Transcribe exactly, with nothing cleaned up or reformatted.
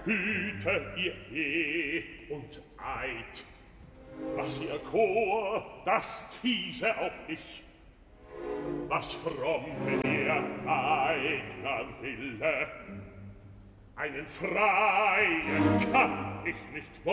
hüte ihr Ehe und Eid. Was ihr Chor, das kiese auch ich. Was fromm denn ihr eigner Wille, einen Freien kann ich nicht